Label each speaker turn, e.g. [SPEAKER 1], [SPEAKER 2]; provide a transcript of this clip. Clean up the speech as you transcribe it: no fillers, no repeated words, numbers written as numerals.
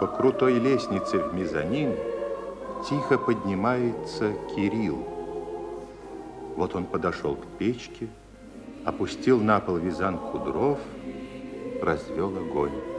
[SPEAKER 1] По крутой лестнице в мезонин тихо поднимается Кирилл. Вот он подошел к печке, опустил на пол вязанку дров, развел огонь.